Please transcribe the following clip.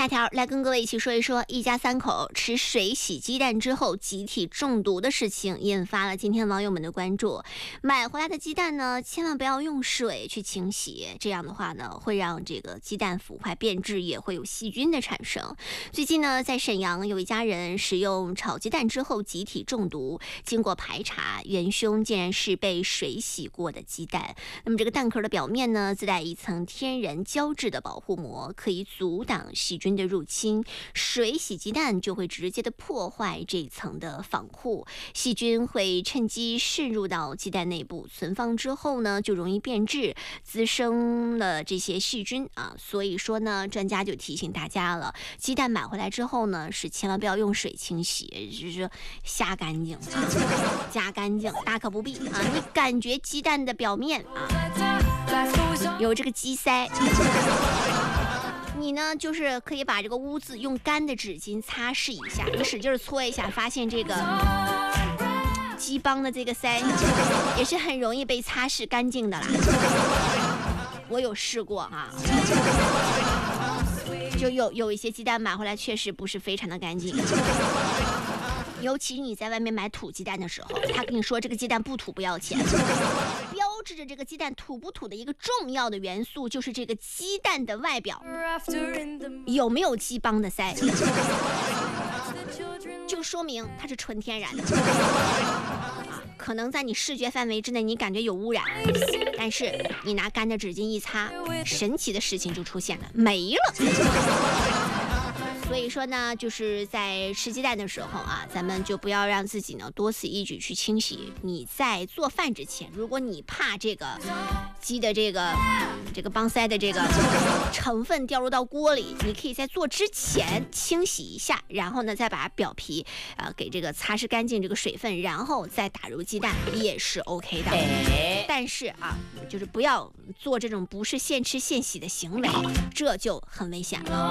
下条来跟各位一起说一说，一家三口吃水洗鸡蛋之后集体中毒的事情，引发了今天网友们的关注。买回来的鸡蛋呢，千万不要用水去清洗，这样的话呢，会让这个鸡蛋腐坏变质，也会有细菌的产生。最近呢，在沈阳有一家人使用炒鸡蛋之后集体中毒，经过排查，元凶竟然是被水洗过的鸡蛋。那么这个蛋壳的表面呢，自带一层天然胶质的保护膜，可以阻挡细菌的入侵。水洗鸡蛋就会直接的破坏这一层的防护，细菌会趁机渗入到鸡蛋内部，存放之后呢，就容易变质，滋生了这些细菌啊。所以说呢，专家就提醒大家了，鸡蛋买回来之后呢，是千万不要用水清洗，就是下干净、加干净，大可不必啊。你感觉鸡蛋的表面啊有这个鸡塞。你呢，就是可以把这个污渍用干的纸巾擦拭一下，你使劲搓一下，发现这个鸡帮的这个腮也是很容易被擦拭干净的啦。我有试过啊，就有一些鸡蛋买回来确实不是非常的干净。尤其你在外面买土鸡蛋的时候，他跟你说这个鸡蛋不土不要钱，标志着这个鸡蛋土不土的一个重要的元素就是这个鸡蛋的外表有没有鸡帮的腮，就说明它是纯天然的可能在你视觉范围之内你感觉有污染，但是你拿干的纸巾一擦，神奇的事情就出现了，没了。所以说呢，就是在吃鸡蛋的时候啊，咱们就不要让自己呢多此一举去清洗。你在做饭之前，如果你怕这个鸡的这个帮塞的这个成分掉入到锅里，你可以在做之前清洗一下，然后呢再把表皮给这个擦拭干净这个水分，然后再打入鸡蛋也是 OK 的。但是啊，就是不要做这种不是现吃现洗的行为，这就很危险了。